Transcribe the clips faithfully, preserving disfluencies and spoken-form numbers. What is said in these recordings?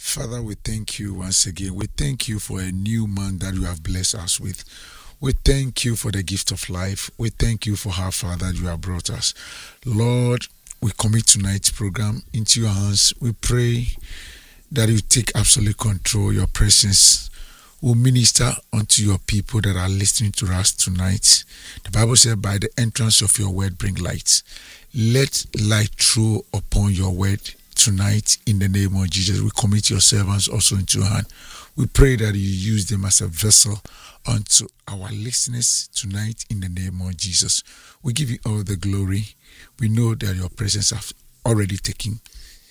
Father, we thank you once again. We thank you for a new month that you have blessed us with. We thank you for the gift of life. We thank you for how far that you have brought us. Lord, we commit tonight's program into your hands. We pray that you take absolute control. Your presence will minister unto your people that are listening to us tonight. The Bible said, by the entrance of your word, bring light. Let light throw upon your word tonight in the name of Jesus. We commit your servants also into your hand. We pray that you use them as a vessel unto our listeners tonight in the name of Jesus. We give you all the glory. We know that your presence has already taken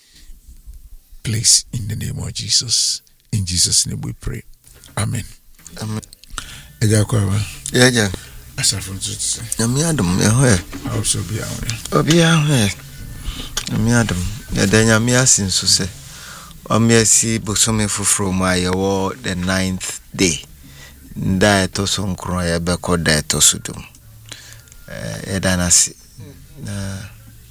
place in the name of Jesus. In Jesus' name we pray. Amen. Amen. Eja kwa. Yeah, yeah. Asafun tutse. Yami adam ya hoye. Also be aware. Obi ya hoye. Yami adam. Ya danya mi asin so se. Omi asi bosome fufuro ma ye wo the ninth day. Nda eto so nkro ya be ko da eto so dum. Eh e dana si. Na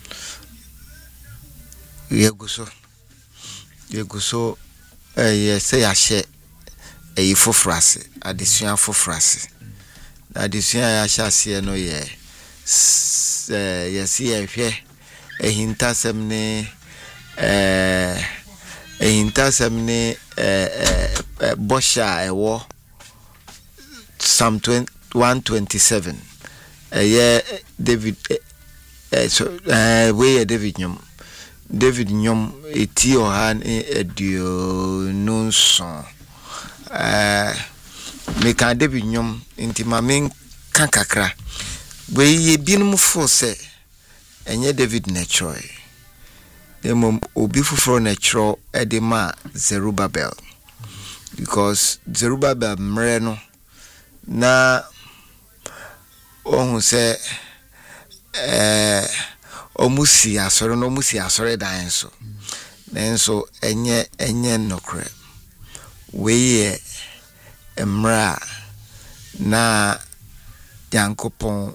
ye guso. Ye guso eh ye se ya she e fufurase adesua fufurase. Adesua ya hyase no ye eh ye si ye hwe ehintasem ne eh ehintasem ne eh bosha ewo Psalm one twenty-seven eh David eh so eh we David nyom David nyom eti ohan edio nonson eh me kan David nyom inti mamen kan kakra we ye binum fo se enye David Netroy emo obi fufuro Netro edema Zerubbabel, because Zerubbabel mre no na ohun se eh omusi asore no omusi asore dan so nenso enye enye nokre we ye emra na Yankopon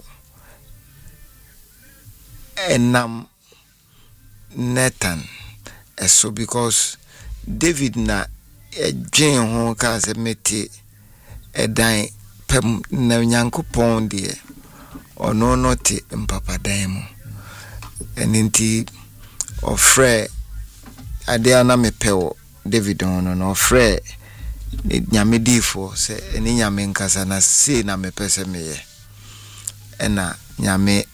enam Nathan eso, because David na edwen ho ka se meti edan pem na Yankopon de ono no te mpapadan mu eninti ofre ade ana mepewo David ono no ofre nyame difo se eni nyame nkasa na se na mepese meye ena nyame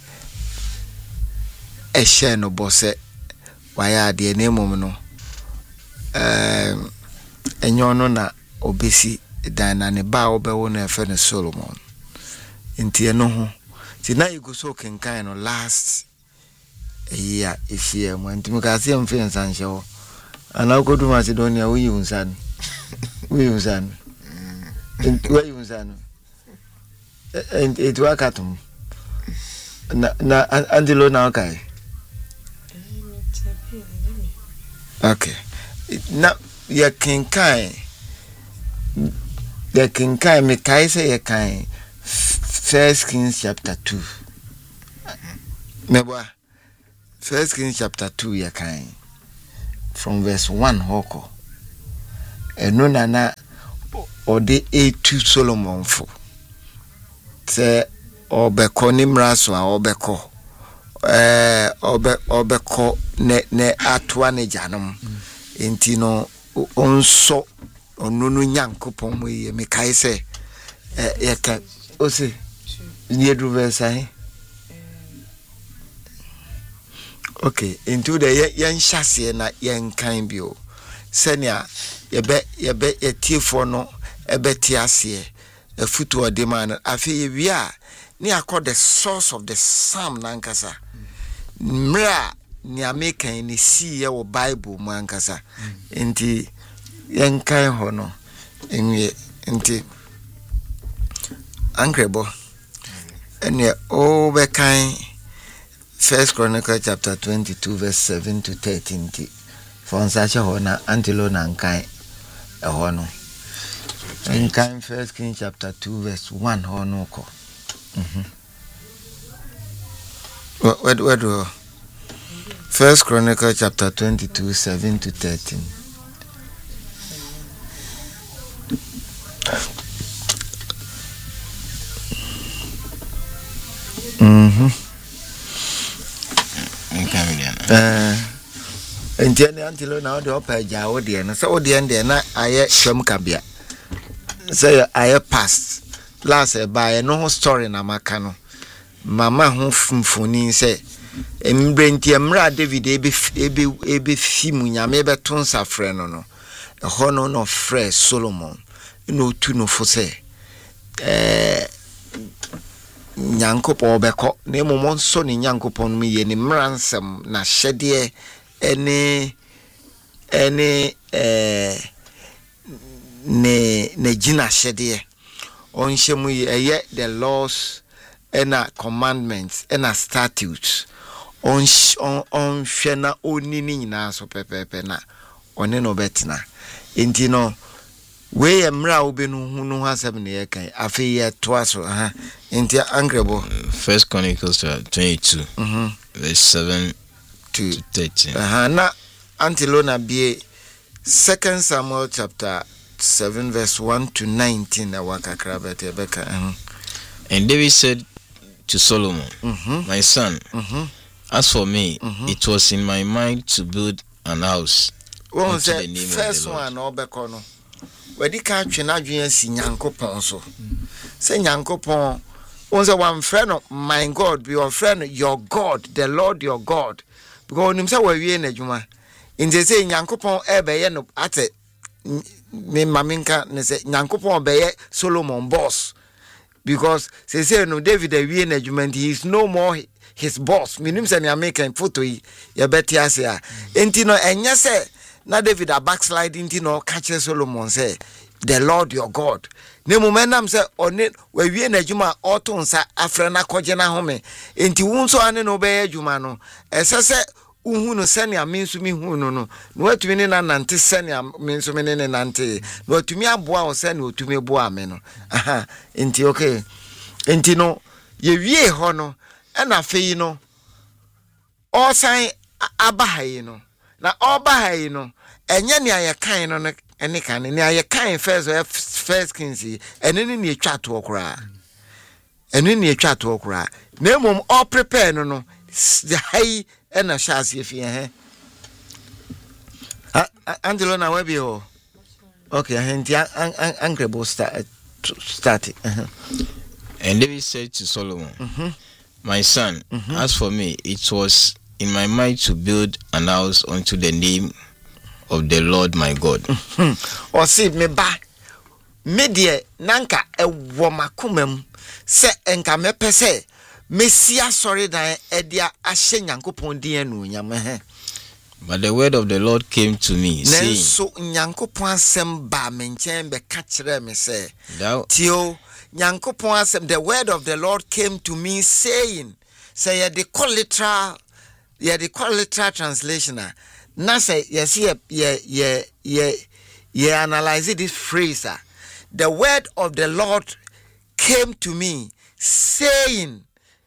ehye no bose waya ade ne mom no eh enyo no na obesi dan na ne ba obewo na efe ne Solomon ntie no ho ti na iguso kenkan no last year ifie mo ntimi ka se mfe nsanhye ho ana kodu Macedonia wo yunsan wo yunsan wo yunsan and it wakatum na na andilo na okay okay na ya kenkan ya kenkan me kai say ya kan First Kings chapter two meba First Kings chapter two ya kan from verse one hoko eno nana ode e to Solomon fo se obeko ni mraso a obeko eh obe obeko ne ne atwa ne janom enti no onso onunu Nyankopon mo ye me kai se eh ye ka o se ni edu verse ai okay into the yen hyase na yen kan bio senia yebe yebe etiefo no ebeti ase efutu odema afi ye wia ni akọ the source of the psalm nankasa mra ni amekan ni si ye wo Bible mu ankasa enti yen kan ho no enwe enti ankrebo ene o be kan First Chronicle chapter twenty-two verse seven to thirteen ti for such a hona antilo nankai e hono in kind First King chapter two verse one hono ko mhm what what do First Chronicle chapter twenty-two seven to thirteen eh enti antilo na ode opa ja ode no se ode ende na aye twam kabia say aye past last e ba no story na maka no mama ho fumfoni se embrenti emra David ebe ebe ebe fimu nyame be ton safre no no e ho no no frɛ Solomon no tu no fo se eh nyankopon beko na emomon so ni nyankopon mu ye ni mransem na hyede ene ene eh ne ne gina hyede on hyemu ye the laws and a commandments and a statutes on on on hwena oni ni nyina so pepepe na one no betina enti no we emra obenu hunu hasem ne yekan afi ye toaso ha enti angrebo First Chronicles twenty-two mm-hmm. verse seven to thirteen aha na antilona bie Second Samuel chapter seven verse one to nineteen na wakakra bete beka uh-huh. And David said to Solomon, mm-hmm. my son, mm-hmm. as for me, mm-hmm. it was in my mind to build an house unto the name first of the Lord. One obeko no wedi ka twena adwen si Nyankopon so say Nyankopon once one friend of my God be your friend your God the Lord your God because onim say we wie na adwuma nje say Nyankopon ebe ye no ate me maminka ne say Nyankopon be ye Solomon boss because say say no David a wie na adwuma he is no more his boss minim say na making photo ye beti ase a enti no enye say na David a backsliding ti no catch Solomon say the Lord your God ne momentum say oni we wie na adwuma auto nsa afra na koje na home enti wunso ane no be adwuma no esese uhu no sene amensu mi hu no no no watumi ne na nante sene amensu me ne nante no watumi aboa o sene otumi boa me no aha enti okay enti no ye wie ho no na fei no osan abahai no na obahai no enye ne ayekan no ene kan ne ayekan first first kings ene ne ne etwa to okra ene ne etwa to okra na mom all prepare no no the high and a chassis if you eh Angelo na webi ho okay and incredible start start and David said to Solomon mm-hmm. my son mm-hmm. as for me it was in my mind to build an house unto the name of the Lord my God mm-hmm. or see me ba me de nanka e wo makomam se enka me pese Mesia sorry dan edia ahye Nyankopon din anu nyame. But the word of the Lord came to me saying, so Nyankopon asem ba me nchen be ka kire me say, thou tio Nyankopon asem the word of the Lord came to me saying, say ye the literal ye the literal translation na say yes ye ye ye ye ye analyze this phrase the word of the Lord came to me saying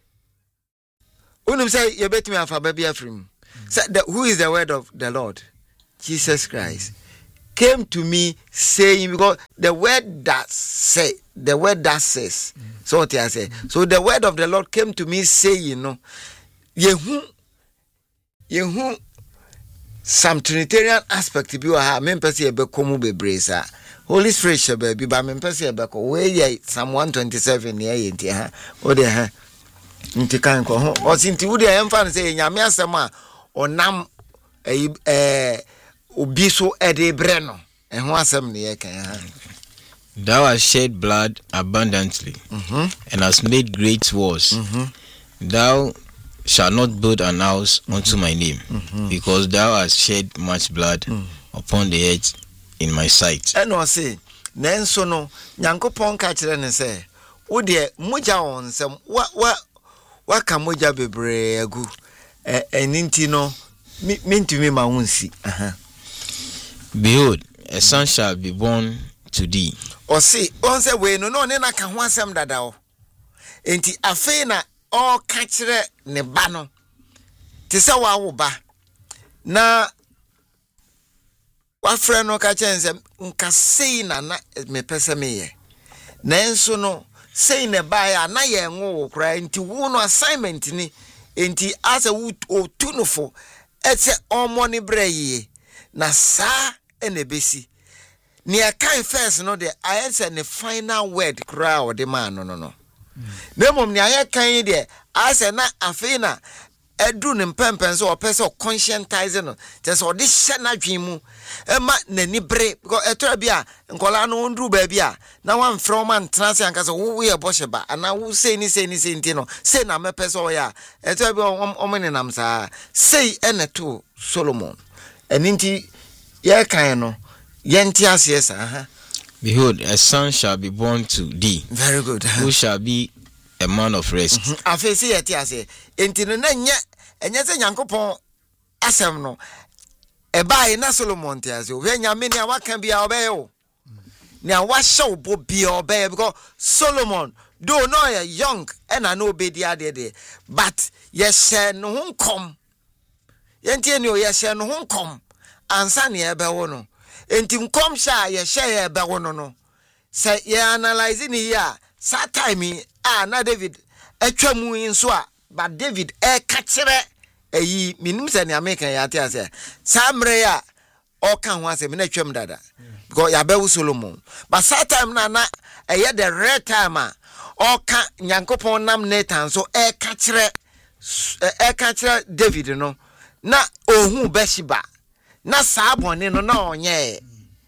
Unum say you bet me afa baby afrim. Say who is the word of the Lord? Jesus Christ came to me saying because the word that say the word that says mm. so what I say. So the word of the Lord came to me saying, you know, yehu yehu some Trinitarian aspect bi wa ha me pese e be komu bebre sa. Holy Spirit shebe bi ba me pese e be ko we ye Psalm one twenty-seven ye nti ha o de ha nti kan ko ho o sinti wudi emfa no say nyame asem a onam eh obi so ede bre no eh ho asem ne ye kan ha thou hast shed blood abundantly mm-hmm. and hast made great wars mm-hmm. thou shalt not build an house mm-hmm. unto my name mm-hmm. because thou hast shed much blood mm. upon the earth in my sight. And I say nenso no Nyankopon ka kire ne say wo de moja won sem wa wa waka moja bebre agu eh eninti no mentumi ma wonsi aha behold a son shall be born to thee. O see on say we no no ne na ka ho asem dada o enti afei na o ka kire ne ba no ti se wa wo ba na wa frɛ no ka kyense nka sei na na me pese me ye nanso no sei ne ba ya na ye nwo kra nti wo no assignment ni enti as a wo otunufo etse omoni breye na sa enebesi near kind first no the I answer the final word crowd the man no no no no mom near kind there I said na afina edu ne mpempen so opese conscientizing no just all this shit na dwimu e ma nani bre because etora bia nkola no ndru ba bia na wan from man trans anka so wo ye bosheba ana wo say ni say ni say nti no say na me pese o ya etora bia omene nam sa say eneto Solomon eninti ye kan no ye nti ase sa ha behold a son shall be born to thee. Very good. Who shall be a man of rest. Afi see ye ti ase enti no na nye enye se Nyankopon asem no e bae na Solomon ti ase o we nyame ne awaka bia obeye o ne awahye obo bia obeye because Solomon though no ye young and I no be dia de de but ye she no ho kom ye ntie ni o ye she no ho kom ansa ne ebe wo no enti nkom sha ye she ye ebe wo no no se ye analyze ni here sa time ah na David etwamu nso a but David e ka kire eyi minim se ne America ya tia se samre ya o kan ho ase me na twam dada because ya bewu Solomon but sa time na na eye the rare time a o ka Nyankopon nam Nathan so e ka kire e ka kire David no na ohun Bathsheba na sa abone no na onye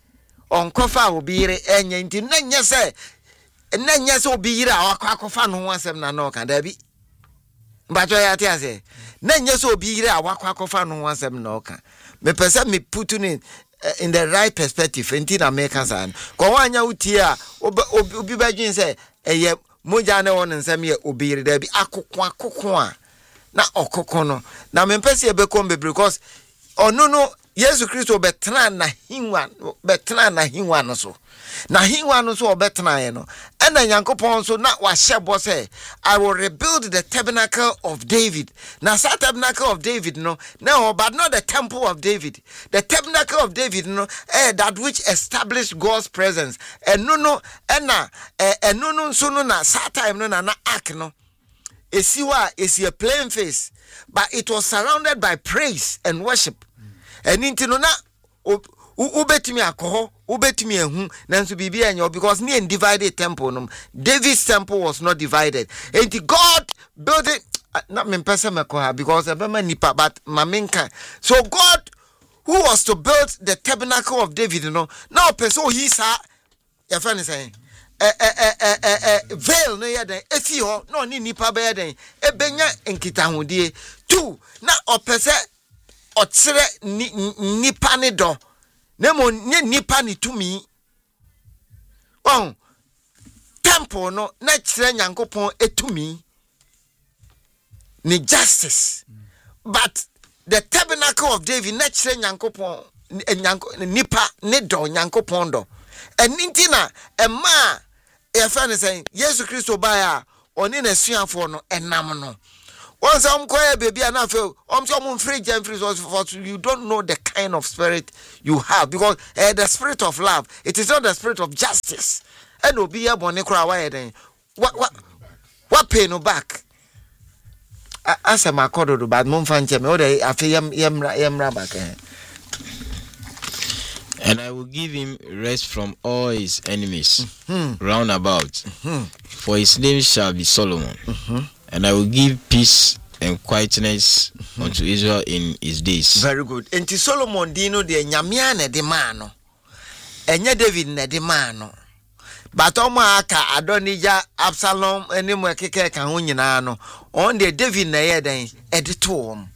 onkofa obire enye nti na nye se na nye se obire a akofa no ho asem na no ka da bi mbacho ya ti ase na nye se obire a akofa no ho asem na o ka me pese me put in in the right perspective nti na make san ko wanya uti a obi badwin se eye moja na won nsem ye obire da bi akoko akoko a na okoko no na me pese e be kom be because ono no Yesu Kristo betena na hinwa betena na hinwa no so na hinwa no so obetena ye no ena Nyankopon so na wa hyebo say I will rebuild the tabernacle of David. Na sa tabernacle of David no no but not the temple of David. The tabernacle of David no eh that which established God's presence. And no no ena eh no no so no na sa time no na na ark no esiwa esi a plain face but it was surrounded by praise and worship. And intino na ubetimi akoho ubetimi ehu nanso bibia enyo because near divided temple no David's temple was not divided and God built it not me person mekoha because abema nipa but mamenka so God who was to build the tabernacle of David no now person he sa your friend is saying eh eh eh eh veil no ya den efi ho no ni nipa be ya den ebenya nkitahudie two na opese otsere nipa ne do nemo ne nipa ne tumi on temple no na kire Nyankopon etumi ni justice but the tabernacle of David na kire Nyankopon nipa ne do Nyankopon do eninti na ema e fa ne say Jesus Christo baya oni na suafo no enam no. Once I'm quiet, baby, and I feel I'm some free and free for you don't know the kind of spirit you have because uh, the spirit of love, it is not the spirit of justice. And will be a bonnet cry then. What what what pay no back? Answer my code to bad mum fan chemi, or I feel yam yam yam back. And I will give him rest from all his enemies mm-hmm. round about, mm-hmm. for his name shall be Solomon. Mm-hmm. And I will give peace and quietness mm-hmm. unto Israel in his days. Very good. Enti Solomon dino de nyamia ne de mano. Enye David ne de mano. But oma aka Adonija Absalom eni mo keke ka ho nyina no. On de David na ye den edito om.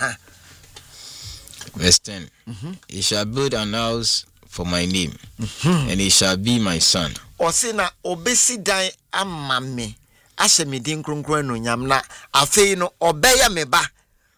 Verse ten. Mm-hmm. He shall build an house for my name, mm-hmm. and he shall be my son. Osina obesi dan amame. Ashe me din kronkron no nyam na afei no obeya me ba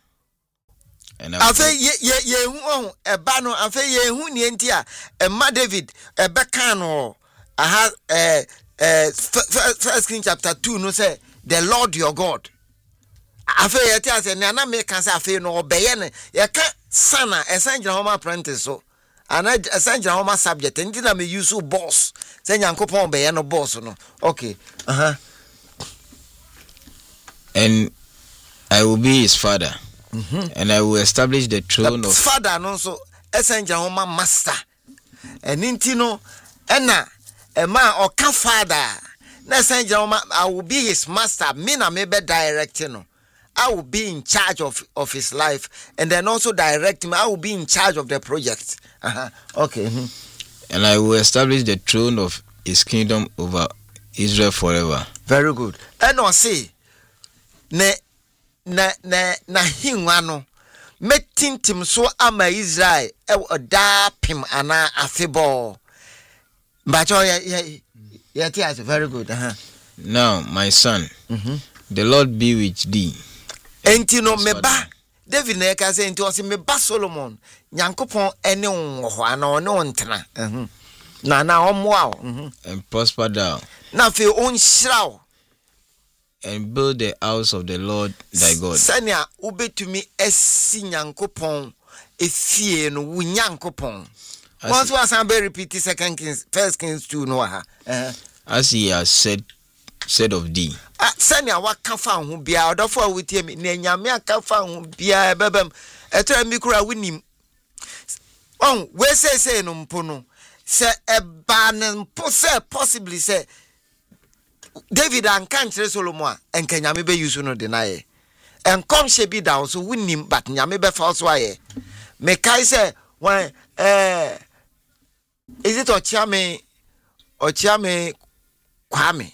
afei ye ye ye hu e ba no afei ye hu ni enti a e ma David e be kan no aha eh eh First Kings chapter two no say the Lord your God afei ye ti ase na na me kan say afei no obeye ne ye ka sana esangira home apprentice so ana esangira home subject enti na me use boss say Nyankopon obeye no boss no okay aha. And I will be his father, Mhm. And I will establish the throne the of father no so esenja homa master eninti no ena ema oka father na esenja homa I will be his master me na me be directing no I will be in charge of of his life and then also direct him. I will be in charge of the project. Uh-huh. Okay. Mm-hmm. And I will establish the throne of his kingdom over Israel forever. Very good. And I say ne na na na hinwa no metintim so ama Israel e oda pim ana afebo. Mbacho ye ye ye very good. Uh-huh. Now, my son, mm-hmm. the Lord be with thee. Enti no meba David na ka say enti o se meba Solomon Nyankopon ene wo ana one ontena mhm na na omoa mhm and prosper thou na fe onhyiraw and build the house of the Lord thy God. Sania ubetumi esi Nyankopon efie no wu Nyankopon. Once was am be repeat second Kings first Kings two no ha eh as he has said said of thee. Ah, sanya waka fa ho bia odofo a wotie mi na nyame aka fa ho bia bebam etra mi kura winim on we say say no mpo no se eba ne mpo se possibly say David an kan kire Solomon a enka nyame be use no deny en kom she bi da so winim but nyame be fa so aye me kai say when eh is it ochiame ochiame kwame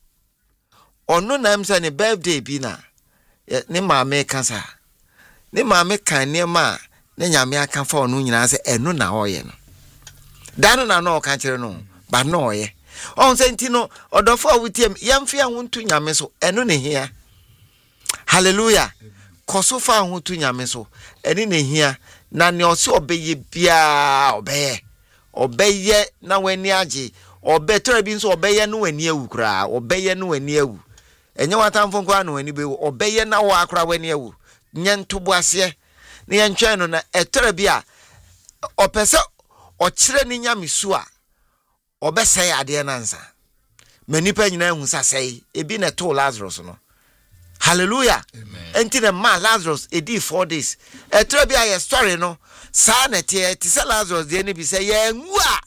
ono na msa ne birthday bi na ne maame kansa ne maame kan ne ma ne nyame aka fa ono nyina se eno na oye no dano na no ka kire no ba no oye on se ntino odofo awutiem yamfe ahuntu nyame so eno ne hia hallelujah koso fa ahuntu nyame so eni ne hia na ne ose obeye bia obeye obeye na wani age obetre bi nso obeye no wani awu kra obeye no wani awu enye watamfo kwa no wani be obeye na wo akra wani awu nye ntobo ase ne ye ntwen no na etre bi a opese okire ni nyamesu a obesai ade na nsa manipa nyina hu sasai ebi na to Lazarus no hallelujah enti na ma Lazarus edi four days etre bi a ye story no sa na tie ti se Lazarus de ne bi se ye nwu a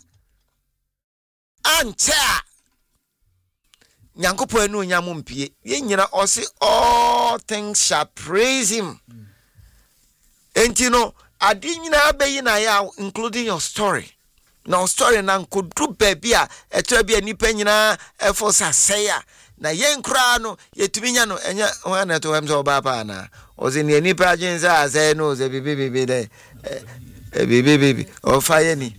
ancha Nyankopon enu nyamo mpie ye nyina osi all things shall praise him mm. Enti no adi nyina abeyi na ya including your story na story na nkodu baby a etra bia nipa nyina efo saseya na ye nkra no yetumi nya no enya wana to hemso baba na ozi ne nipa agyenza ase no ze bibi bibi de bibi bibi o fire ni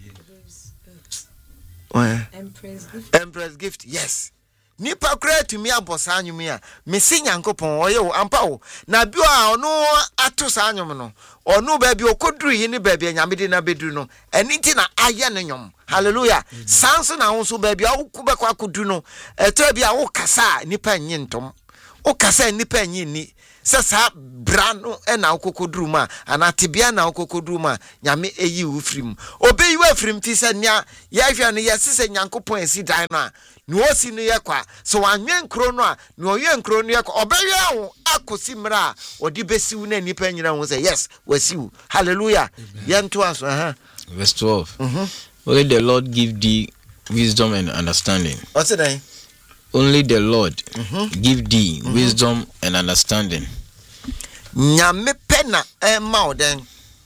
Empress gift. Empress gift, yes. Nipa kra tumi abosa anyum a mesi Nyankopon oye wo ampa wo na bio a ono ato sa anyum no ono ba bi okoduru yi ni ba bi nyamede na beduru no eniti na aye ne nyom hallelujah sanso na wo so ba bi a wo kubekwa kodu no etra bi a wo kasa nipa nyintom wo kasa nipa nyinni sesa brano e na okokoduru ma anatibia na okokoduru ma nyame eyi wo frim obeyi wo frim ti se nia ya hwa no yesese Nyankopon esi dan no a ni osi no yekwa so wanwen kro no a ni oyen kro no yekwa obewe wo akosi mra odi besiwu na nipa nyina wo say yes wasiwu hallelujah yento aso aha verse twelve mhm only the Lord give thee wisdom and understanding. What's it name? Only the Lord mm-hmm. give thee mm-hmm. wisdom and understanding. Nyame pena e ma den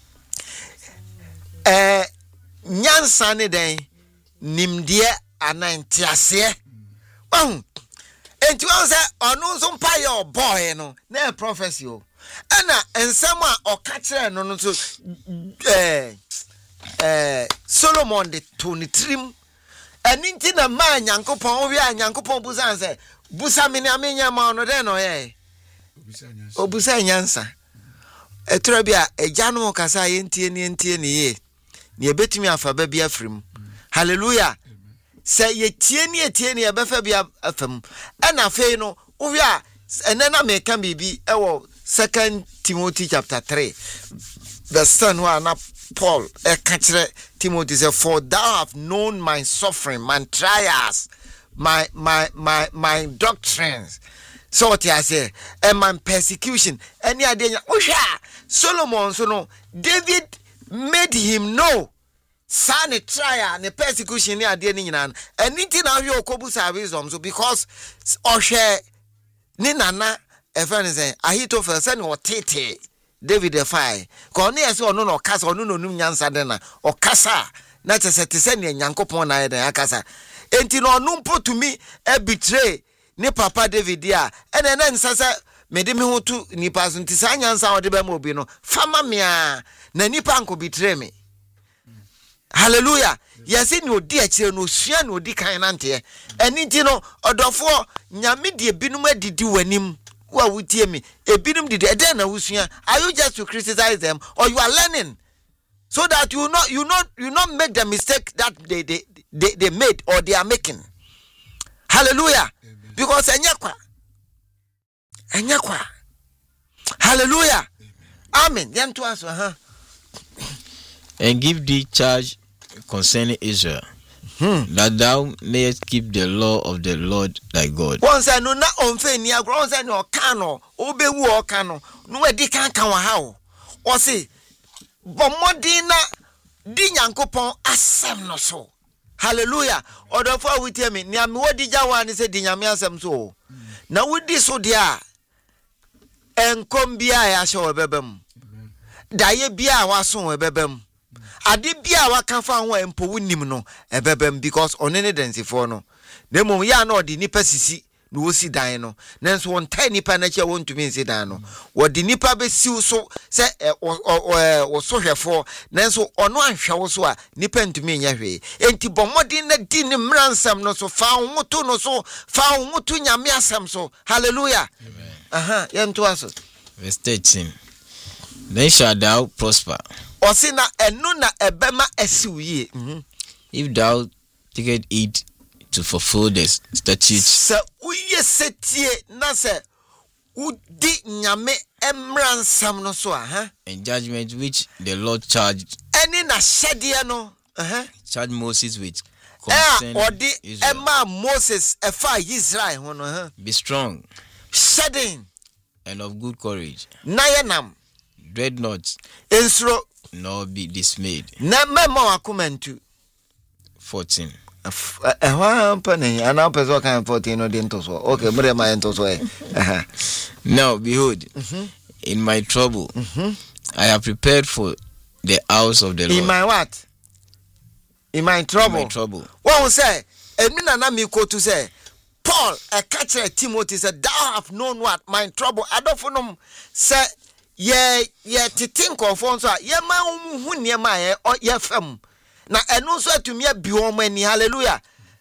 eh nyansa ne den nimdie anantiase oh enti won say onu so mpaye oboy no na prophecy o ana ensem a oka kire no no so eh eh Solomon de twenty-three eninti na ma Nyankopon wi a Nyankopon busan say busa me na menya ma no den no ye obusa nyansa etra bia ejanu kasa ye ntie ni ntie ni ye ni ebetimi afa ba bia afrim hallelujah say ye tie ni tie ni ebefa bia afam ana fe no wi a enena me kan bibi ewo second Timothy chapter three the son who na Paul e kachre Timothy say for thou have known my suffering my trials my my my my doctrines so what I say and my persecution any idea ohwa Solomon so no David made him know sa ne trial ne persecution ne ade ne nyina anything na hwe okobusa wisdom so because ohwe ne nana e friend say Ahithophel say no tete David the fire ko ne yesi ono no kasa ono no num nyansa de na o kasa na chese te se ne Nyankopon na ye akasa enti no ono mpotumi e betray ne papa David dia ene na nsasa mede me ho tu nipa so nti sa nyansa ode be ma obi no fama mea na nipa anko betray me. Hallelujah. Yes, in your dear children, Sian would decline ante. And it no, or therefore, Nyami de binum did do when him. What would hear me? A binum did a dinner, Usia. Are you just to criticize them, or you are learning so that you not you not you not make the mistake that they they, they, they made or they are making? Hallelujah. Amen. Because enyakwa. Enyakwa. Hallelujah. Amen. Yan to us, huh? And give thee charge concerning Israel, hmm. that thou mayest keep the law of the Lord thy God. Once I know not on fair near grounds and your cano, obey war cano, no, they can't come how. Or say, Bomodina Dinyankopon asem no so. Hallelujah. Or therefore we tell me, Niam what did Jawan is a Dinyamiasam so. Now with this so dear and come be I show a bebem. Daye bia wason a bebem. Ade bia waka fa ho empo wonim no ebebem because onene densi for no nemo ya na odi nipa sisi no wosi dan no nenso won tai nipa na che won tumi nsi dan no wodi nipa be siw so se wo so hwefo nenso ono anhwe wo so a nipa ntumi nya hwe enti bomodin na di ni mransam no so fa ho to no so fa ho to nyame asam so. Hallelujah. Amen. Aha yento aso verse thirteen. Then shall thou prosper Osina enuna ebema esiwie. If thou take it to fulfill the statutes. Se uye setie na se udi nyame emransam no so aha. And judgment which the Lord charged. Eni na shedie no. Aha. Charged Moses with. Eh odi ema Moses efa Israel ho no aha. Be strong. Shedding. And of good courage. Nayenam. Dread not. Ensro. Nor be dismayed. Na memo akumentu. fourteen. Eh wa mpane ana peso kan fourteen no den to so. Okay, mure ma ento so eh. Now behold, mm-hmm. in my trouble, mm-hmm. I have prepared for the house of the Lord. In my what? In my trouble. In my trouble. What say? Emi na na mi ko to say Paul a catcher Timothy said thou have known what my trouble. Adofonom say ye ye titin konfon so ye ma hu niema ye ye fam na enu so atumi abi won mani. Hallelujah.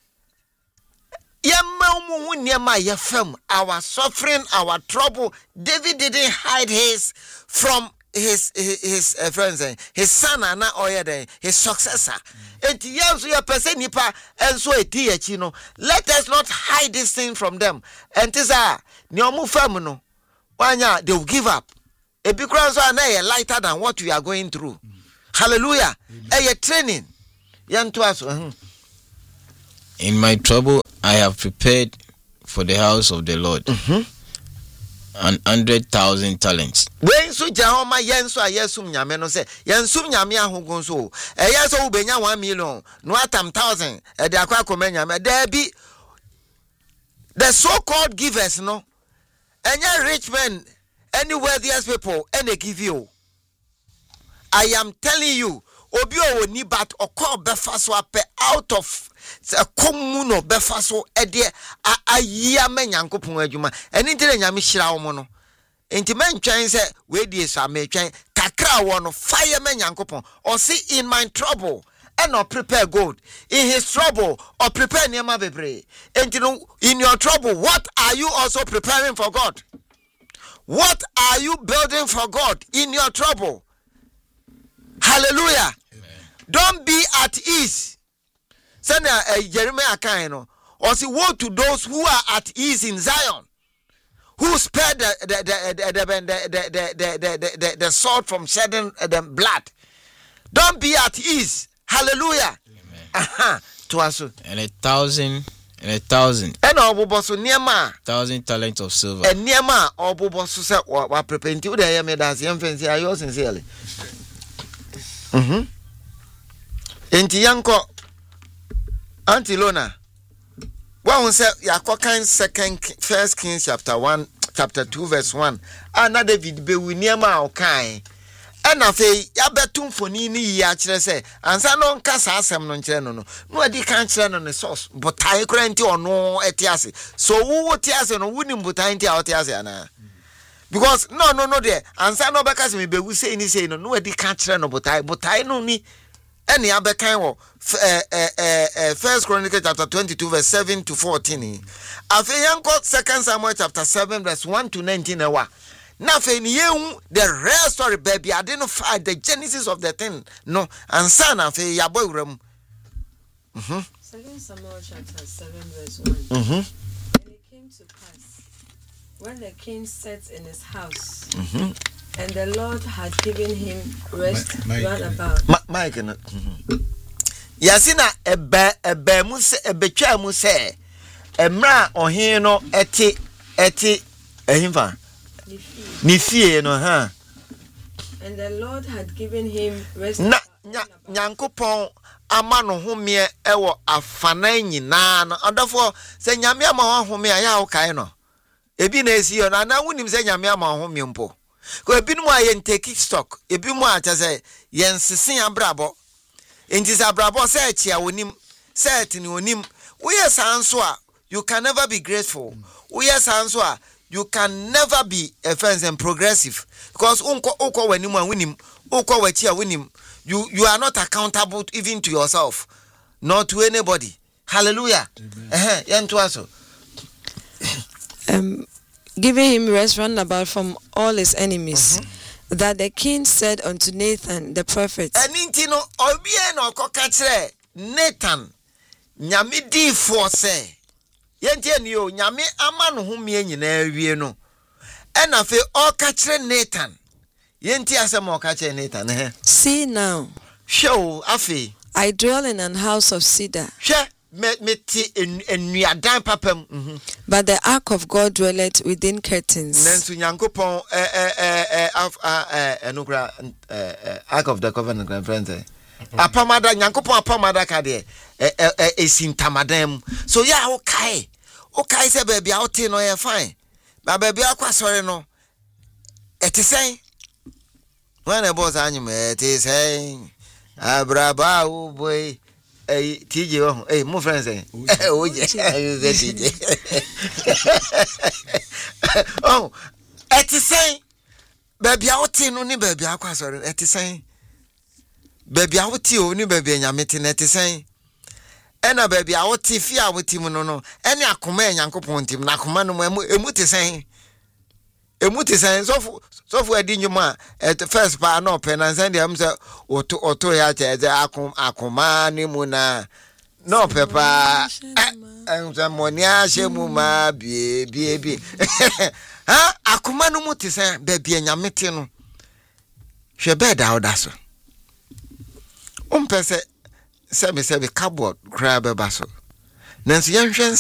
Ye ma hu niema ye fam our suffering, our trouble. David didn't hide his from his his, his uh, friends, his son and or his successor. And yes, we are person nipa and so eti echi no. Let us not hide this thing from them. And tisa ni omu fam no wanya they will give up. A big crowd are lighter than what we are going through. Mm. Hallelujah. A training. In my trouble, I have prepared for the house of the Lord mm-hmm. an hundred thousand talents. When so Jahoma Yenso, Yesum Yameno say, Yansum Yamia Hugonso, a yes, oh, Benya one million, no atam thousand, a Daquacomania, there be the so called givers, no, and your rich men. Any wealthiest people, and they give you. I am telling you, Obio ni bat or call befaso out of a communo befaso a dear a year men yankopon juma, and into the Yamishra mono. Intiman chain say, where dears are may chain, Kakra one fireman yankopon, or see in my trouble. And not prepare gold in his trouble, or prepare near my baby. And you know, in your trouble, what are you also preparing for God? What are you building for God in your trouble? Hallelujah. Amen. Don't be at ease. Send a Jeremiah kind or say woe to those who are at ease in Zion, who spared the the the the the, the, the, the, the, the sword from shedding the blood. Don't be at ease. Hallelujah. Amen. Aha. To us. And a thousand and a thousand. And obuboso niema. Thousand talents of silver. And niema obuboso se wa prepare nti ude ya me dance yem fancy ayo sincerely. Mhm. Enti yanko Auntie Lona. One say yakokan second first Kings chapter one chapter two verse one. Ana David be wi niema okan. Ena fe ya betum foni ni ya kire se ansa no nka sa asem no nkire no no no adi kan kire no ne source botai kura nti ono etiase so wo tiase no wuni botai nti a otiase ana because no no no there ansa no beka se me be wu sei ni sei no no adi kan kire no botai botai no ni ene ya bekan wo eh eh eh First Chronicles chapter twenty-two verse seven to fourteen afi yanko Second Samuel chapter seven verse one to nineteen ewa. Now, the real story, baby, identify the genesis of the thing. No, and son of a yaboy. Second Samuel chapter seven, verse one. Mm-hmm. And it came to pass when the king sat in his house, mm-hmm. and the Lord had given him rest Ma- round about. Ma- Mike, Yasina, a be a bemus, a betcha muse, a mra or hino, eti, eti, a himfa. Nifie no ha. And the Lord had given him rest. Na nyankopon ama no home ewo afana nyina no adofo se nyame ama home aya wo kai no ebi na esi yo na na wunim se nyame ama home mpo ko ebi no aye take stock ebi mu acha se yensisen abrabo enti se abrabo se achia wonim se etini wonim wo yes anso a you can never be grateful wo yes anso a you can never be a friend and progressive because unko uko wanimu and winim uko wachi a winim you you are not accountable even to yourself not to anybody. Hallelujah. Eh eh so um giving him rest round about from all his enemies. Mm-hmm. That the king said unto Nathan the prophet, Eninti no obie no koka kire Nathan nyame di for say yentie ni o nyame ama no ho mie nyina awie no ena fe o ka kire Nathan yentie asem o ka kire Nathan eh see now show afi I dwell in an house of cedar, hwe me me ti enuadan papam mhm but the ark of God dwelleth within curtains. nanso nyankopon eh eh eh eh enukra eh ark of the covenant grand friends eh apamada nyankopon apamada ka de eh esintamadam so ya wo kai o kai se baby out no ye fine ba baby akwa sori no etisen when a boss anyum etisen abraba u boy eh T J oh eh mo friends eh oh je T J oh etisen baby out no ni baby akwa sori etisen baby out o ni baby nyamete na etisen ena baby a woti fi a woti mu no no ene akoma enyankopon tim na akoma no mu emu te sen emu te sen sofu sofu adi nyuma at first pa no pe na sen dem se oto oto ya che akom akoma ni mu na no pepa en se monia shemu ma bie bie bie ha akoma no mu te sen baby enyamete no hwe beda odaso umpese sebe sebe cardboard grab baso nanso yanhwen